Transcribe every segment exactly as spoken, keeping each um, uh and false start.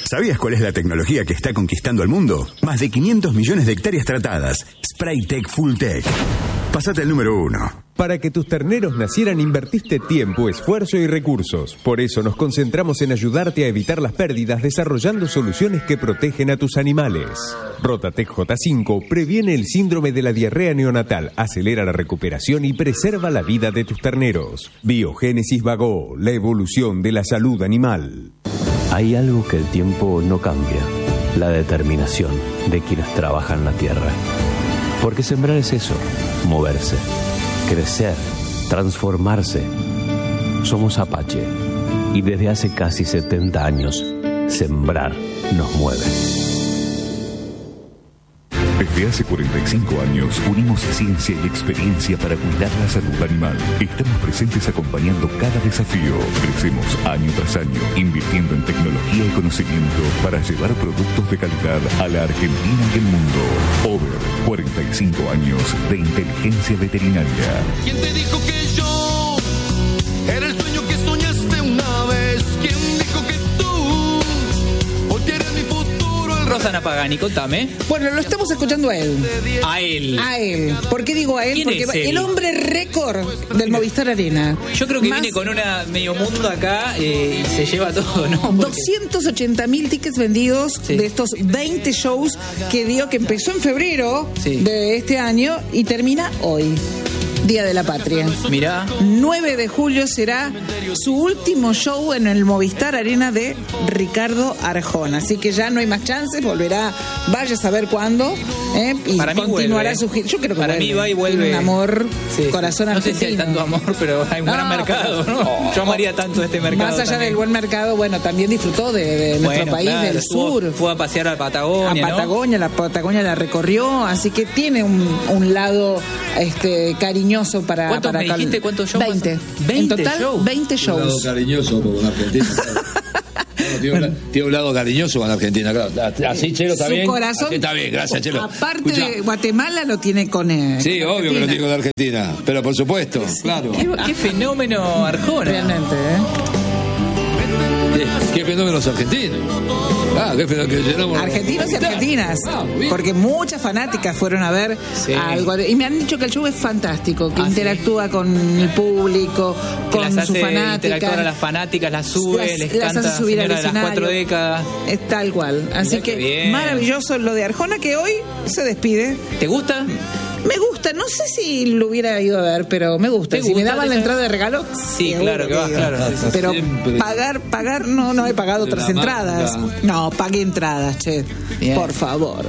¿Sabías cuál es la tecnología que está conquistando el mundo? Más de quinientos millones de hectáreas tratadas. Spraytec Fulltech. Pasate al número uno. Para que tus terneros nacieran invertiste tiempo, esfuerzo y recursos. Por eso nos concentramos en ayudarte a evitar las pérdidas desarrollando soluciones que protegen a tus animales. Rotatec J cinco previene el síndrome de la diarrea neonatal, acelera la recuperación y preserva la vida de tus terneros. Biogénesis Vago, la evolución de la salud animal. Hay algo que el tiempo no cambia, la determinación de quienes trabajan la tierra. Porque sembrar es eso, moverse, crecer, transformarse. Somos Apache y desde hace casi setenta años, sembrar nos mueve. Desde hace cuarenta y cinco años unimos ciencia y experiencia para cuidar la salud animal. Estamos presentes acompañando cada desafío. Crecemos año tras año, invirtiendo en tecnología y conocimiento para llevar productos de calidad a la Argentina y el mundo. Over, cuarenta y cinco años de inteligencia veterinaria. ¿Quién te dijo que yo era el sueño que soñaste una vez? ¿Quién dijo que tú hoy tienes mi futuro? Rosana Pagani, contame. Bueno, lo estamos escuchando a él. A él. A él. ¿Por qué digo a él? Porque es él? El hombre récord del Movistar Arena. Yo creo que Más viene con una medio mundo acá eh, y se lleva todo, ¿no? Porque... doscientos ochenta mil tickets vendidos sí. de estos veinte shows que dio, que empezó en febrero sí. de este año y termina hoy. Día de la Patria. Mirá. nueve de julio será su último show en el Movistar Arena de Ricardo Arjona. Así que ya no hay más chances, volverá, vaya a saber cuándo, ¿eh? Y para mí continuará vuelve. su gira. Yo creo que para vuelve. mí va y vuelve. Tiene un amor, sí. corazón argentino. No sé si hay tanto amor, pero hay un no, gran mercado, ¿no? Oh, Yo amaría tanto este mercado. Más allá también. del buen mercado, bueno, también disfrutó de, de nuestro bueno, país, claro, del estuvo, sur. Fue a pasear a Patagonia, A Patagonia, ¿no? la Patagonia la recorrió, así que tiene un, un lado este cariñoso para... ¿Cuántos para me dijiste? ¿Cuántos shows? veinte. veinte En total, shows. veinte shows. Un lado cariñoso con Argentina. Claro. Tiene, un, tiene un lado cariñoso con Argentina, claro. Así, Chelo, está Su bien. corazón, así está bien, gracias, Chelo. Aparte Escuchá. de Guatemala, lo tiene con él. Sí, con obvio que lo tiene con Argentina. Pero por supuesto, sí, claro. Qué, qué fenómeno Arjona. Realmente, ¿eh? ¿Qué, qué fenómenos argentinos? Ah, qué fenómeno que llenamos. Argentinos y argentinas. Ah, porque muchas fanáticas fueron a ver sí. algo. Y me han dicho que el show es fantástico, que ah, interactúa ¿sí? con el público, que con las sus hace fanáticas. Interactuar a las fanáticas, las sube, las, les las canta hace subir al señora de las cuatro décadas. Es tal cual. Así Mirá que bien. Maravilloso lo de Arjona, que hoy se despide. ¿Te gusta? Me gusta, no sé si lo hubiera ido a ver, pero me gusta. Si gusta, me daban la entrada de regalo, sí, claro que va, claro. Pero pagar, pagar, no, no he pagado otras entradas. No, pagué entradas, che. Bien. Por favor.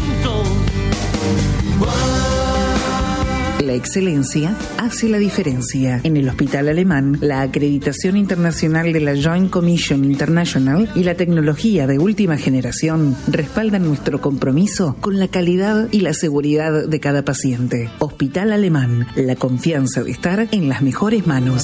La excelencia hace la diferencia. En el Hospital Alemán, la acreditación internacional de la Joint Commission International y la tecnología de última generación respaldan nuestro compromiso con la calidad y la seguridad de cada paciente. Hospital Alemán, la confianza de estar en las mejores manos.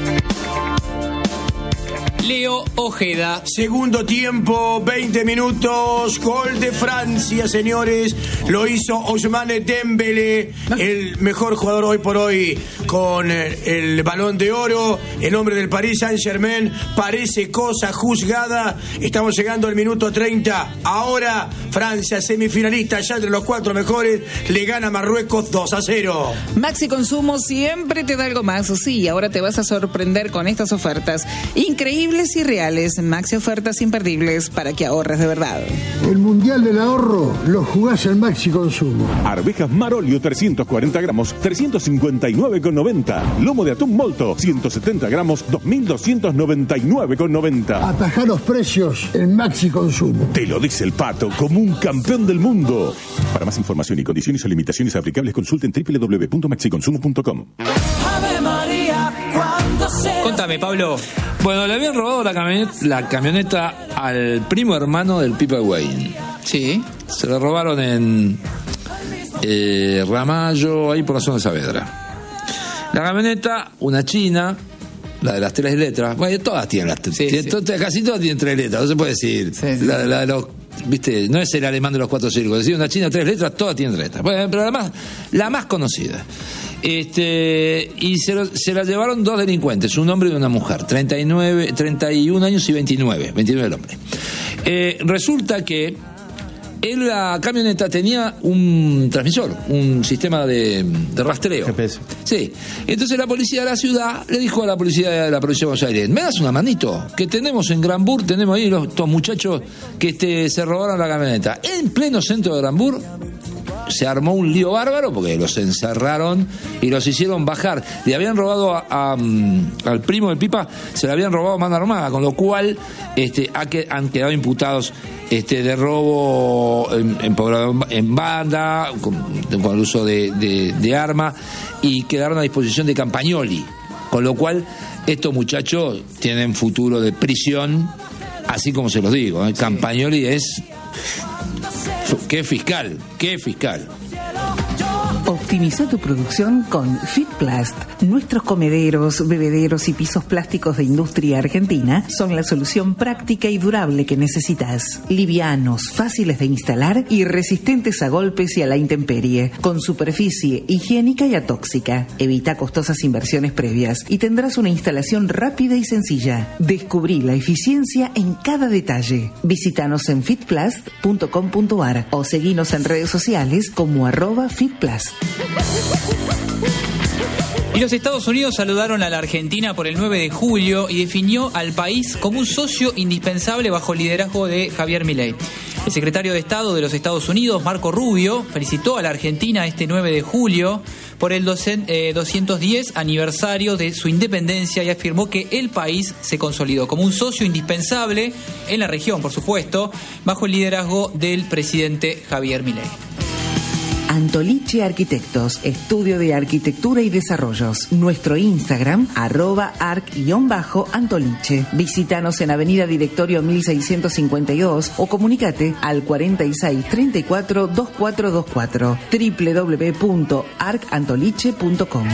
Leo Ojeda. Segundo tiempo, veinte minutos, gol de Francia, señores. Lo hizo Ousmane Dembélé, el mejor jugador hoy por hoy con el Balón de Oro, el hombre del Paris Saint-Germain. Parece cosa juzgada. Estamos llegando al minuto treinta. Ahora Francia, semifinalista, ya entre los cuatro mejores, le gana a Marruecos dos a cero. Maxi Consumo siempre te da algo más. Sí, ahora te vas a sorprender con estas ofertas increíbles y reales. Maxi ofertas imperdibles para que ahorres de verdad. El Mundial del Ahorro lo jugás en Maxi Consumo. Arvejas Marolio trescientos cuarenta gramos, trescientos cincuenta y nueve con noventa. Lomo de atún Molto ciento setenta gramos, dos mil doscientos noventa y nueve con noventa. Atajá los precios en Maxi Consumo. Te lo dice el Pato como un campeón del mundo. Para más información y condiciones o limitaciones aplicables, consulten doble u doble u doble u punto maxi consumo punto com. Ave María, cuando se... Contame, Pablo. Bueno, le habían robado la camioneta, la camioneta al primo hermano del Pipa Wayne. Sí. Se lo robaron en eh, Ramallo, ahí por la zona de Saavedra. La camioneta, una china, la de las tres letras. Bueno, todas tienen las tres. Sí, sí. Todas, casi todas tienen tres letras, no se puede decir. Sí, sí. La, la de los, viste, no es el alemán de los cuatro círculos. Es decir, una china, tres letras, todas tienen tres letras. Bueno, pero la más, la más conocida. Este, y se, lo, se la llevaron dos delincuentes, un hombre y una mujer, treinta y nueve, treinta y un años y veintinueve, veintinueve el hombre. Eh, resulta que en la camioneta tenía un transmisor, un sistema de, de rastreo. G P S. Sí. Entonces la policía de la ciudad le dijo a la policía de la provincia de Buenos Aires: ¿me das una manito? Que tenemos en Granbur, tenemos ahí los, estos muchachos que este, se robaron la camioneta. En pleno centro de Granbur se armó un lío bárbaro porque los encerraron y los hicieron bajar. Le habían robado a, a, al primo de Pipa, se le habían robado a mano armada, con lo cual este, ha que, han quedado imputados este, de robo en, en, en banda, con, con el uso de, de, de arma, y quedaron a disposición de Campagnoli. Con lo cual, estos muchachos tienen futuro de prisión, así como se los digo. ¿eh? Sí. Campagnoli es... ¡Qué fiscal! ¡Qué fiscal! Optimiza tu producción con Fitplast. Nuestros comederos, bebederos y pisos plásticos de industria argentina son la solución práctica y durable que necesitas. Livianos, fáciles de instalar y resistentes a golpes y a la intemperie, con superficie higiénica y atóxica. Evita costosas inversiones previas y tendrás una instalación rápida y sencilla. Descubrí la eficiencia en cada detalle. Visítanos en fitplast punto com punto ar o seguinos en redes sociales como arroba fitplast. Y los Estados Unidos saludaron a la Argentina por el nueve de julio y definió al país como un socio indispensable bajo el liderazgo de Javier Milei. El secretario de Estado de los Estados Unidos, Marco Rubio, felicitó a la Argentina este nueve de julio por el doscientos diez aniversario de su independencia y afirmó que el país se consolidó como un socio indispensable en la región, por supuesto, bajo el liderazgo del presidente Javier Milei. Antoliche Arquitectos, estudio de arquitectura y desarrollos. Nuestro Instagram, arroba arc-antoliche. Visítanos en Avenida Directorio mil seiscientos cincuenta y dos o comunícate al cuarenta y seis treinta y cuatro veinticuatro veinticuatro. doble u doble u doble u punto arc antoliche punto com.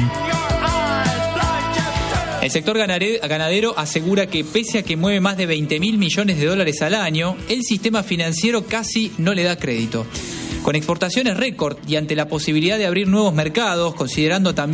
El sector ganadero asegura que pese a que mueve más de veinte mil millones de dólares al año, el sistema financiero casi no le da crédito. Con exportaciones récord y ante la posibilidad de abrir nuevos mercados, considerando también